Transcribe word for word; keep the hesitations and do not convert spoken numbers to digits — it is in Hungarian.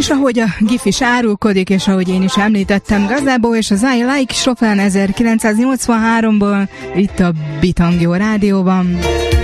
És ahogy a gif is árulkodik, és ahogy én is említettem, Gazebo és az I Like Chopin ezerkilencszáznyolcvanháromból itt a Bitangjó rádióban.